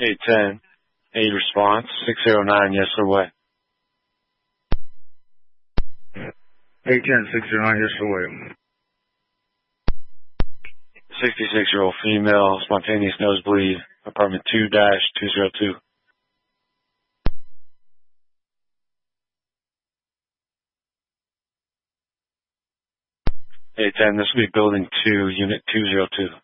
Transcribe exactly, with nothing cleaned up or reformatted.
eight ten, eight response, six zero nine, yes or way. eight ten, six zero nine, yes or way. sixty-six-year-old female, spontaneous nosebleed, apartment two dash two zero two. eight ten, this will be building two, unit two zero two.